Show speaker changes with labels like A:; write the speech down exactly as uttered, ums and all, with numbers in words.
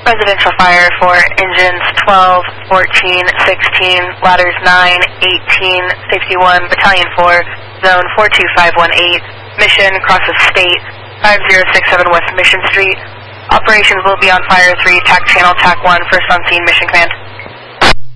A: Residential fire for engines twelve, fourteen, sixteen, ladders nine, eighteen, sixty-one, Battalion four, Zone four two five one eight, Mission crosses State, five zero six seven West Mission Street. Operations will be on Fire three, T A C Channel, T A C one, first on scene, Mission Command.